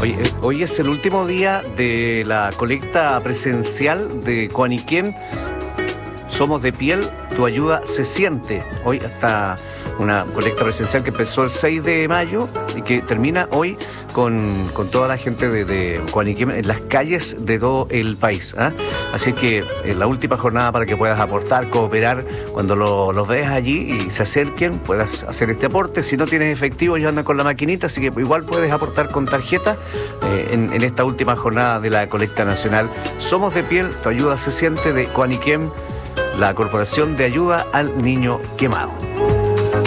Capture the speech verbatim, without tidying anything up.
Hoy, eh, hoy es el último día de la colecta presencial de Coaniquem. Somos de piel, tu ayuda se siente. Hoy está una colecta presencial que empezó el seis de mayo y que termina hoy con, con toda la gente de, de Coaniquem en las calles de todo el país, ¿eh? Así que en la última jornada para que puedas aportar, cooperar, cuando lo, los veas allí y se acerquen, puedas hacer este aporte. Si no tienes efectivo, ya andan con la maquinita, así que igual puedes aportar con tarjeta eh, en, en esta última jornada de la colecta nacional. Somos de piel, tu ayuda se siente, de Coaniquem, la Corporación de Ayuda al Niño Quemado.